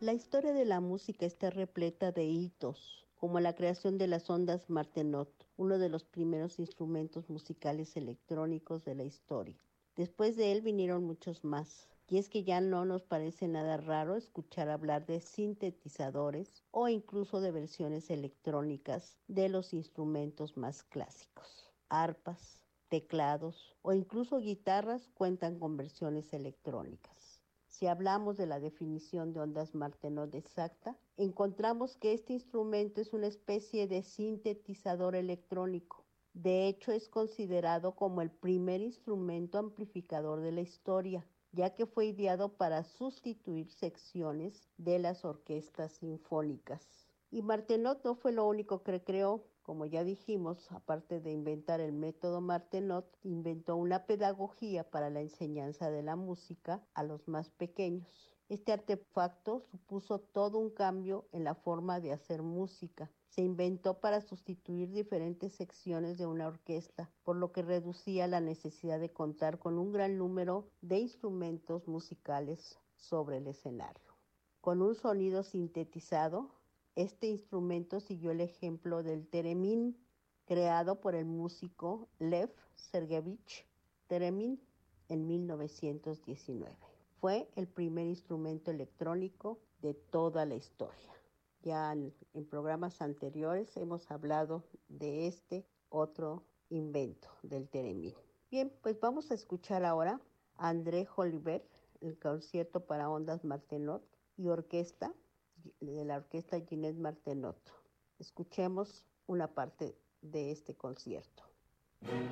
La historia de la música está repleta de hitos, como la creación de las ondas Martenot, uno de los primeros instrumentos musicales electrónicos de la historia. Después de él vinieron muchos más, y es que ya no nos parece nada raro escuchar hablar de sintetizadores o incluso de versiones electrónicas de los instrumentos más clásicos. Arpas, teclados o incluso guitarras cuentan con versiones electrónicas. Si hablamos de la definición de ondas Martenot exacta, encontramos que este instrumento es una especie de sintetizador electrónico. De hecho, es considerado como el primer instrumento amplificador de la historia, ya que fue ideado para sustituir secciones de las orquestas sinfónicas. Y Martenot no fue lo único que creó. Como ya dijimos, aparte de inventar el método Martenot, inventó una pedagogía para la enseñanza de la música a los más pequeños. Este artefacto supuso todo un cambio en la forma de hacer música. Se inventó para sustituir diferentes secciones de una orquesta, por lo que reducía la necesidad de contar con un gran número de instrumentos musicales sobre el escenario. Con un sonido sintetizado, este instrumento siguió el ejemplo del theremin, creado por el músico Lev Sergeyevich Theremin en 1919. Fue el primer instrumento electrónico de toda la historia. Ya en programas anteriores hemos hablado de este otro invento del theremin. Bien, pues vamos a escuchar ahora a André Jolivet, el concierto para ondas Martenot y orquesta de la orquesta Ginette Martenot. Escuchemos una parte de este concierto.